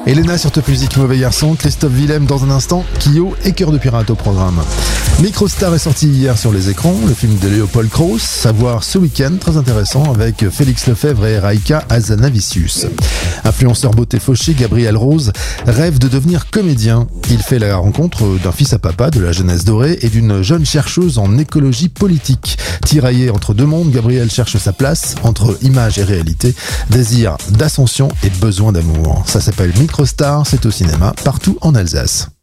Elena sur Top Music, Mauvais Garçon, Christophe Willem dans un instant, Kyo et Cœur de Pirate au programme. Microstar est sorti hier sur les écrans, le film de Léopold Krauss, à voir ce week-end, très intéressant, avec Félix Lefebvre et Raika Hazanavicius. Influenceur beauté fauché, Gabriel Rose rêve de devenir comédien. Il fait la rencontre d'un fils à papa de la jeunesse dorée et d'une jeune chercheuse en écologie politique. Tiraillé entre deux mondes, Gabriel cherche sa place entre image et réalité, désir d'ascension et besoin d'amour. Ça s'appelle Microstar, c'est au cinéma partout en Alsace.